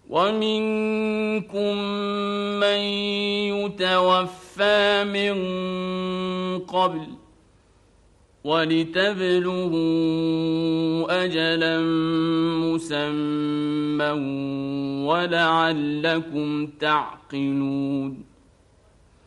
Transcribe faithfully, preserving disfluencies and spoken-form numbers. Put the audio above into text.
ومنكم من يتوفى من قبل ولتبلغوا أجلا مسمى ولعلكم تعقلون